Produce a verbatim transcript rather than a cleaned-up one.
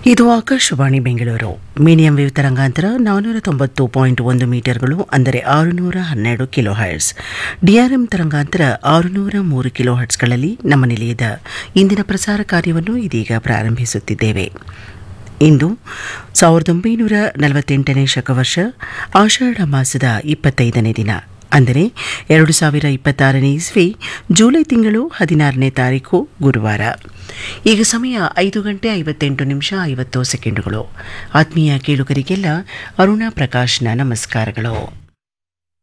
ಇದು Akashvani Bengaluru. Medium wave ತರಂಗಾಂತರ ನಾನ್ನೂರ ತೊಂಬತ್ತು ಪಾಯಿಂಟ್ ಒಂದು ಮೀಟರ್ಗಳು, ಅಂದರೆ ಆರುನೂರ ಹನ್ನೆರಡು ಕಿಲೋ ಹರ್ಟ್ಸ್. ಡಿಆರ್ಎಂ ತರಂಗಾಂತರ ಆರುನೂರ ಮೂರು ಕಿಲೋ ಹರ್ಟ್ಸ್ಗಳಲ್ಲಿ ನಮ್ಮ ನಿಲಯದ ಇಂದಿನ ಪ್ರಸಾರ ಕಾರ್ಯವನ್ನು ಇದೀಗ ಪ್ರಾರಂಭಿಸುತ್ತಿದ್ದೇವೆ. ಇಂದು ಸಾವಿರದ ಒಂಬೈನೂರ ನಲವತ್ತೆಂಟನೇ ಶಕವರ್ಷ ಆಷಾಢ ಮಾಸದ ಇಪ್ಪತ್ತೈದನೇ ದಿನ, ಅಂದರೆ ಎರಡು ಸಾವಿರ ಇಪ್ಪತ್ತಾರನೇ ಇಸ್ವಿ ಜುಲೈ ತಿಂಗಳು ಹದಿನಾರನೇ ತಾರೀಕು ಗುರುವಾರ. ಈಗ ಸಮಯ ಐದು ಗಂಟೆ ಐವತ್ತೆಂಟು ನಿಮಿಷ ಐವತ್ತು ಸೆಕೆಂಡುಗಳು. ಆತ್ಮೀಯ ಕೇಳುಗರಿಗೆಲ್ಲ ಅರುಣಾ ಪ್ರಕಾಶ್ನ ನಮಸ್ಕಾರಗಳು.